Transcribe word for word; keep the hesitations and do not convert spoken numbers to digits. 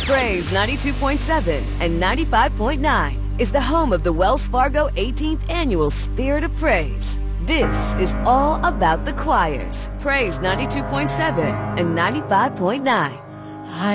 Praise ninety-two point seven and ninety-five point nine is the home of the Wells Fargo eighteenth Annual Spirit of Praise. This is all about the choirs. Praise ninety-two point seven and ninety-five point nine.